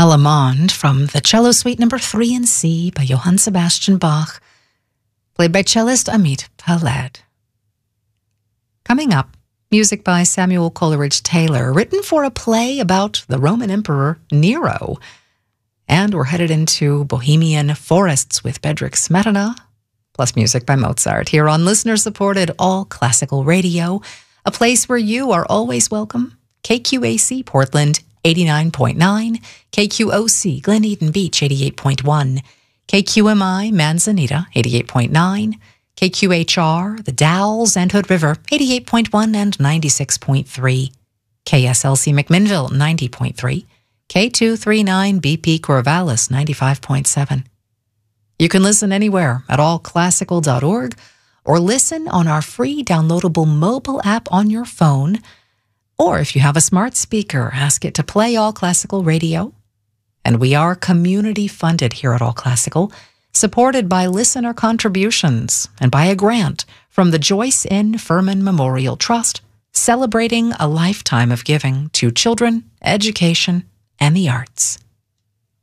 Allemande from the Cello Suite No. 3 in C by Johann Sebastian Bach, played by cellist Amit Paled. Coming up, music by Samuel Coleridge Taylor, written for a play about the Roman Emperor Nero. And we're headed into Bohemian forests with Bedřich Smetana, plus music by Mozart, here on listener-supported All Classical Radio, a place where you are always welcome. KQAC Portland, 89.9, KQOC Glen Eden Beach, 88.1, KQMI Manzanita, 88.9, KQHR, The Dalles and Hood River, 88.1 and 96.3, KSLC McMinnville, 90.3, K239 BP Corvallis, 95.7. You can listen anywhere at allclassical.org or listen on our free downloadable mobile app on your phone. Or if you have a smart speaker, ask it to play All Classical Radio. And we are community funded here at All Classical, supported by listener contributions and by a grant from the Joyce N. Furman Memorial Trust, celebrating a lifetime of giving to children, education, and the arts.